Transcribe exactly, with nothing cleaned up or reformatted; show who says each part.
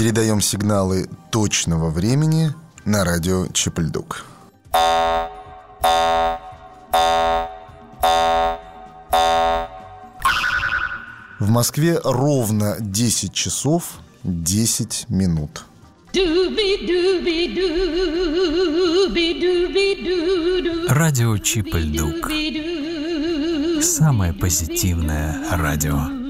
Speaker 1: Передаем сигналы точного времени на радио Чип-Ль-Дук. В Москве ровно десять часов десять минут.
Speaker 2: Радио Чип-Ль-Дук. Самое позитивное радио.